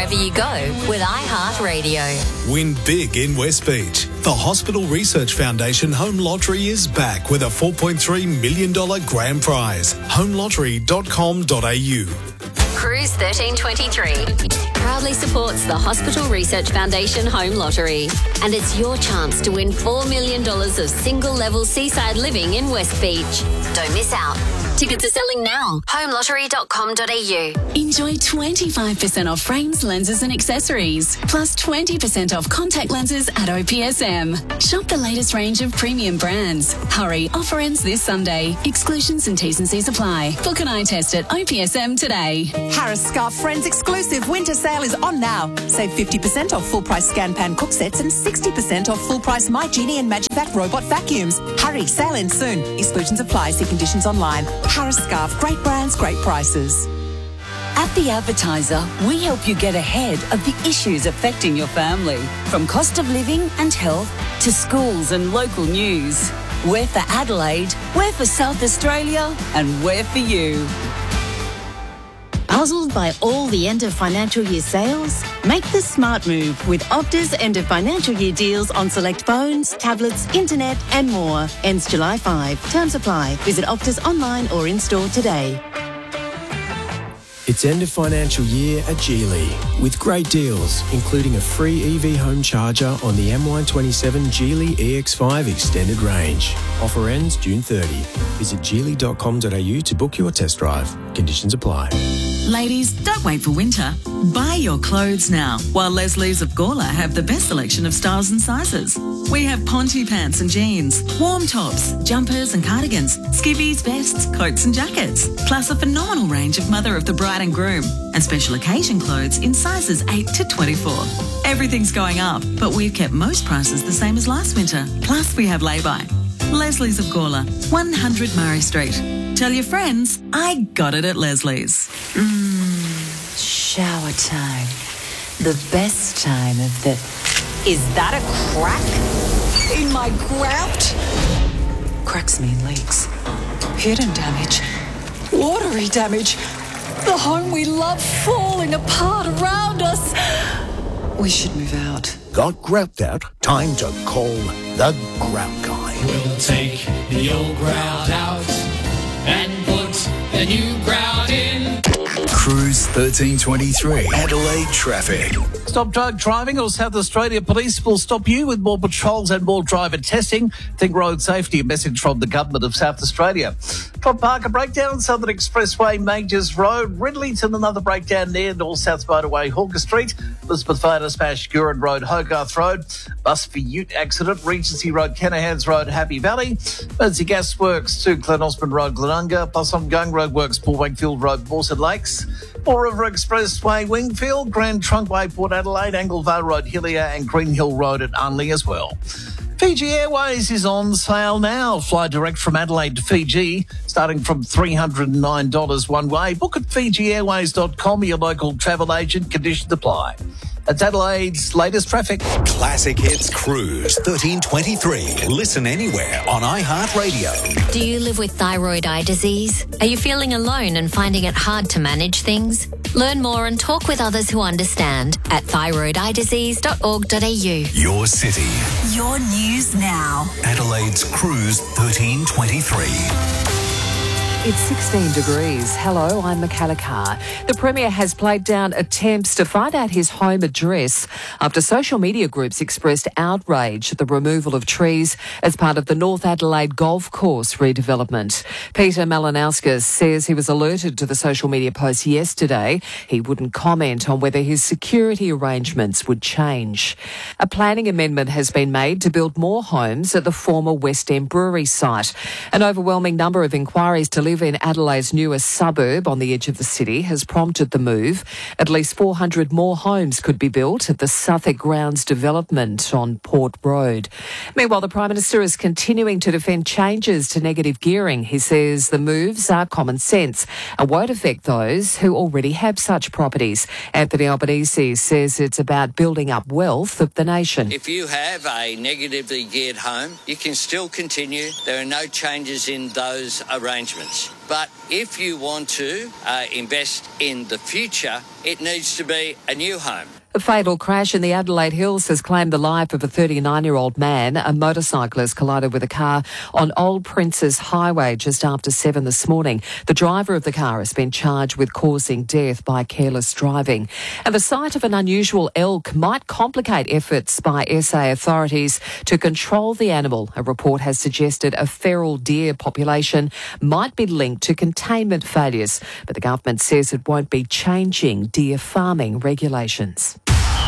wherever you go with iHeartRadio. Win big in West Beach. The Hospital Research Foundation Home Lottery is back with a $4.3 million grand prize. homelottery.com.au. Cruise 1323 proudly supports the Hospital Research Foundation Home Lottery, and it's your chance to win $4 million of single-level seaside living in West Beach. Don't miss out. Tickets are selling now. homelottery.com.au. Enjoy 25% off frames, lenses and accessories, plus 20% off contact lenses at OPSM. Shop the latest range of premium brands. Hurry, offer ends this Sunday. Exclusions and T's and C's apply. Book an eye test at OPSM today. Harris Scarf Friends exclusive winter sale is on now. Save 50% off full price Scan Pan cook sets and 60% off full price My Genie and Magivac robot vacuums. Hurry, sale ends soon. Exclusions apply. See conditions online. Harris Scarf, great brands, great prices. At The Advertiser, we help you get ahead of the issues affecting your family. From cost of living and health to schools and local news. We're for Adelaide, we're for South Australia, and we're for you. Puzzled by all the end of financial year sales? Make the smart move with Optus end of financial year deals on select phones, tablets, internet and more. Ends July 5. Terms apply. Visit Optus online or in-store today. It's end of financial year at Geely with great deals, including a free EV home charger on the MY27 Geely EX5 extended range. Offer ends June 30. Visit geely.com.au to book your test drive. Conditions apply. Ladies, don't wait for winter. Buy your clothes now, while Leslie's of Gawler have the best selection of styles and sizes. We have ponte pants and jeans, warm tops, jumpers and cardigans, skivvies, vests, coats and jackets, plus a phenomenal range of mother of the bride and groom, and special occasion clothes in sizes 8 to 24. Everything's going up, but we've kept most prices the same as last winter. Plus, we have lay-by. Leslie's of Gawler, 100 Murray Street. Tell your friends, I got it at Leslie's. Shower time. The best time of the... Is that a crack in my grout? Cracks mean leaks. Hidden damage. Watery damage. The home we love falling apart around us. We should move out. Got grout out? Time to call the Grout Guy. We'll take the old grout out and put the new grout in. Cruise 1323. Adelaide traffic. Stop drug driving, or South Australia Police will stop you with more patrols and more driver testing. Think road safety, a message from the Government of South Australia. From Parker breakdown, Southern Expressway, Majors Road, Ridleyton, another breakdown there, North South Motorway, Hawker Street, Elizabeth Farner smash, Gurin Road, Hogarth Road, Bus for Ute accident, Regency Road, Kenahans Road, Happy Valley, Emergency Gas Works to Glen Osmond Road, Glenunga, plus ongoing roadworks, Port Wakefield Road, Mawson Lakes, Port River Expressway, Wingfield, Grand Trunkway, Port Adelaide, Anglevale Road, Hillier and Green Hill Road at Unley as well. Fiji Airways is on sale now. Fly direct from Adelaide to Fiji, starting from $309 one way. Book at FijiAirways.com, your local travel agent. Conditions apply. That's Adelaide's latest traffic. Classic Hits Cruise 1323. Listen anywhere on iHeartRadio. Do you live with thyroid eye disease? Are you feeling alone and finding it hard to manage things? Learn more and talk with others who understand at thyroideyedisease.org.au. Your city. Your news now. Adelaide's Cruise 1323. It's 16 degrees. Hello, I'm Michaela Carr. The Premier has played down attempts to find out his home address after social media groups expressed outrage at the removal of trees as part of the North Adelaide Golf Course redevelopment. Peter Malinauskas says he was alerted to the social media post yesterday. He wouldn't comment on whether his security arrangements would change. A planning amendment has been made to build more homes at the former West End Brewery site. An overwhelming number of inquiries to live in Adelaide's newest suburb on the edge of the city has prompted the move. At least 400 more homes could be built at the Suffolk Grounds development on Port Road. Meanwhile, the Prime Minister is continuing to defend changes to negative gearing. He says the moves are common sense and won't affect those who already have such properties. Anthony Albanese says it's about building up wealth of the nation. If you have a negatively geared home, you can still continue. There are no changes in those arrangements. But if you want to invest in the future, it needs to be a new home. A fatal crash in the Adelaide Hills has claimed the life of a 39-year-old man. A motorcyclist collided with a car on Old Princes Highway just after 7 this morning. The driver of the car has been charged with causing death by careless driving. And the sight of an unusual elk might complicate efforts by SA authorities to control the animal. A report has suggested a feral deer population might be linked to containment failures, but the government says it won't be changing deer farming regulations.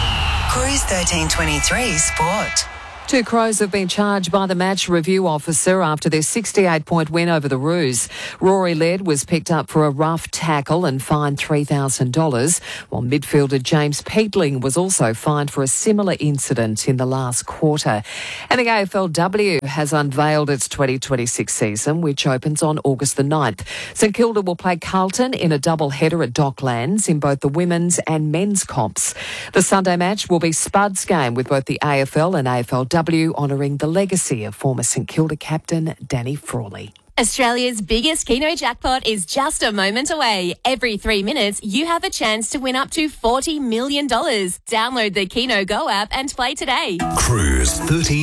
Cruise 1323 Sport. 2 Crows have been charged by the match review officer after their 68-point win over the Roos. Rory Laird was picked up for a rough tackle and fined $3,000, while midfielder James Peatling was also fined for a similar incident in the last quarter. And the AFLW has unveiled its 2026 season, which opens on August the 9th. St Kilda will play Carlton in a double-header at Docklands in both the women's and men's comps. The Sunday match will be Spud's game with both the AFL and AFLW honouring the legacy of former St Kilda captain Danny Frawley. Australia's biggest Keno jackpot is just a moment away. Every 3 minutes, you have a chance to win up to $40 million. Download the Keno Go app and play today. Cruise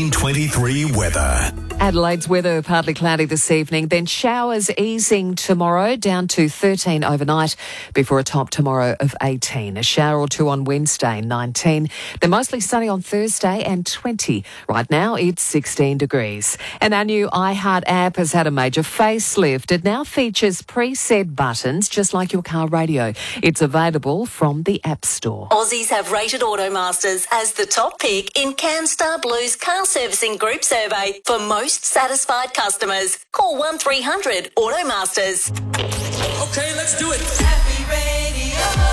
1323 weather. Adelaide's weather partly cloudy this evening, then showers easing tomorrow down to 13 overnight before a top tomorrow of 18. A shower or two on Wednesday, 19. Then mostly sunny on Thursday and 20. Right now it's 16 degrees. And our new iHeart app has had a major facelift. It now features preset buttons just like your car radio. It's available from the App Store. Aussies have rated Automasters as the top pick in CanStar Blue's car servicing group survey for most satisfied customers. Call 1300 Automasters. Okay, let's do it. Happy Radio.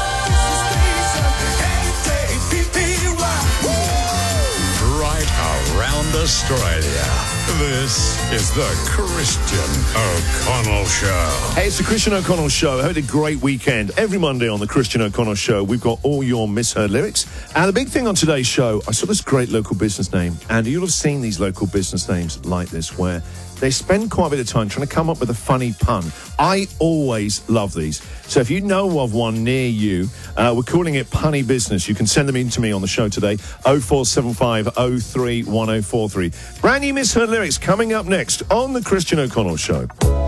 Right around Australia. This is the Christian O'Connell Show. Hey, it's the Christian O'Connell Show. I had a great weekend. Every Monday on the Christian O'Connell Show, we've got all your misheard lyrics. And the big thing on today's show, I saw this great local business name. And you'll have seen these local business names like this, where they spend quite a bit of time trying to come up with a funny pun. I always love these. So if you know of one near you, we're calling it Punny Business. You can send them in to me on the show today, 0475 03 1043. Brand new misheard lyrics coming up next on the Christian O'Connell Show.